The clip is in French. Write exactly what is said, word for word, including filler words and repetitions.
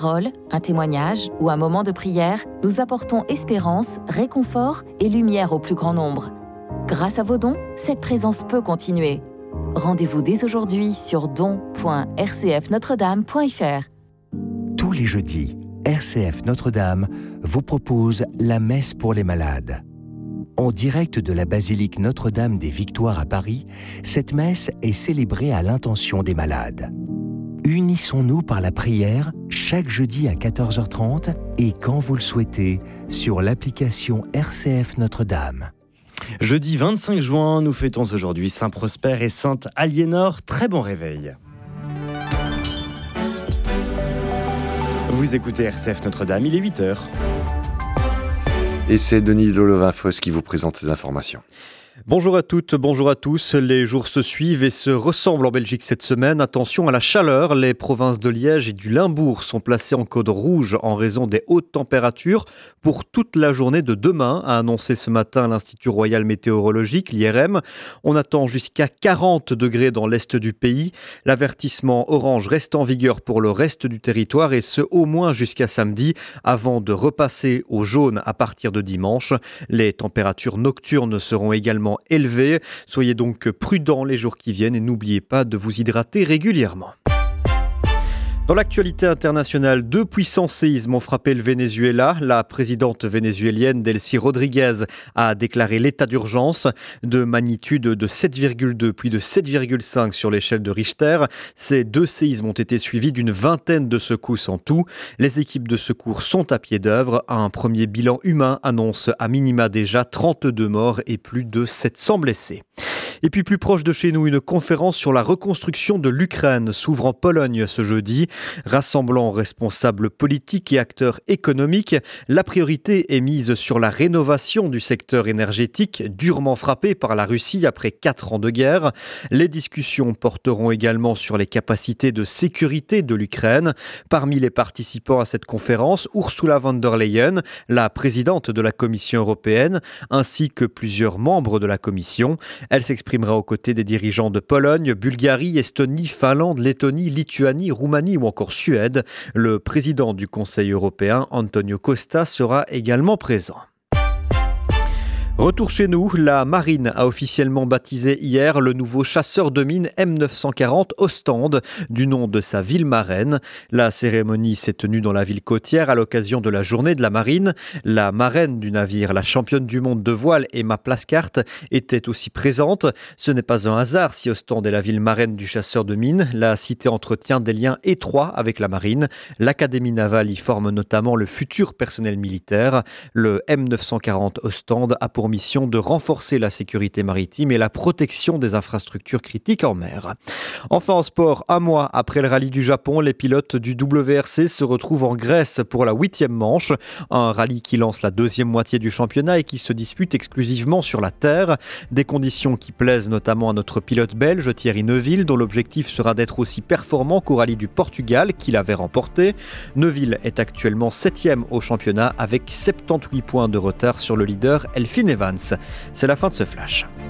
Parole, un témoignage ou un moment de prière, nous apportons espérance, réconfort et lumière au plus grand nombre. Grâce à vos dons, cette présence peut continuer. Rendez-vous dès aujourd'hui sur don point r c f notre dame point f r. Tous les jeudis, R C F Notre-Dame vous propose la messe pour les malades. En direct de la basilique Notre-Dame des Victoires à Paris, cette messe est célébrée à l'intention des malades. Unissons-nous par la prière chaque jeudi à quatorze heures trente et quand vous le souhaitez sur l'application R C F Notre-Dame. Jeudi vingt-cinq juin, nous fêtons aujourd'hui Saint Prosper et Sainte Aliénor. Très bon réveil. Vous écoutez R C F Notre-Dame, il est huit heures. Et c'est Denis Lolovin-Foss qui vous présente ces informations. Bonjour à toutes, bonjour à tous. Les jours se suivent et se ressemblent en Belgique cette semaine. Attention à la chaleur. Les provinces de Liège et du Limbourg sont placées en code rouge en raison des hautes températures pour toute la journée de demain, a annoncé ce matin l'Institut Royal Météorologique, l'I R M. On attend jusqu'à quarante degrés dans l'est du pays. L'avertissement orange reste en vigueur pour le reste du territoire et ce au moins jusqu'à samedi avant de repasser au jaune à partir de dimanche. Les températures nocturnes seront également élevé. Soyez donc prudents les jours qui viennent et n'oubliez pas de vous hydrater régulièrement. Dans l'actualité internationale, deux puissants séismes ont frappé le Venezuela. La présidente vénézuélienne Delcy Rodriguez a déclaré l'état d'urgence de magnitude de sept virgule deux puis de sept virgule cinq sur l'échelle de Richter. Ces deux séismes ont été suivis d'une vingtaine de secousses en tout. Les équipes de secours sont à pied d'œuvre. Un premier bilan humain annonce à minima déjà trente-deux morts et plus de sept cents blessés. Et puis plus proche de chez nous, une conférence sur la reconstruction de l'Ukraine s'ouvre en Pologne ce jeudi. Rassemblant responsables politiques et acteurs économiques, la priorité est mise sur la rénovation du secteur énergétique, durement frappé par la Russie après quatre ans de guerre. Les discussions porteront également sur les capacités de sécurité de l'Ukraine. Parmi les participants à cette conférence, Ursula von der Leyen, la présidente de la Commission européenne, ainsi que plusieurs membres de la Commission. Elle s'exprimera aux côtés des dirigeants de Pologne, Bulgarie, Estonie, Finlande, Lettonie, Lituanie, Roumanie ou encore Suède. Le président du Conseil européen, Antonio Costa, sera également présent. Retour chez nous, la marine a officiellement baptisé hier le nouveau chasseur de mines M neuf cent quarante Ostende, du nom de sa ville marraine. La cérémonie s'est tenue dans la ville côtière à l'occasion de la journée de la marine. La marraine du navire, la championne du monde de voile Emma Plaskart, était aussi présente. Ce n'est pas un hasard si Ostende est la ville marraine du chasseur de mines. La cité entretient des liens étroits avec la marine. L'académie navale y forme notamment le futur personnel militaire. Le M neuf cent quarante Ostende a pour mission de renforcer la sécurité maritime et la protection des infrastructures critiques en mer. Enfin en sport, un mois après le rallye du Japon, les pilotes du W R C se retrouvent en Grèce pour la huitième manche. Un rallye qui lance la deuxième moitié du championnat et qui se dispute exclusivement sur la terre. Des conditions qui plaisent notamment à notre pilote belge Thierry Neuville, dont l'objectif sera d'être aussi performant qu'au rallye du Portugal qu'il avait remporté. Neuville est actuellement septième au championnat avec soixante-dix-huit points de retard sur le leader Elfyn Evans. C'est la fin de ce flash.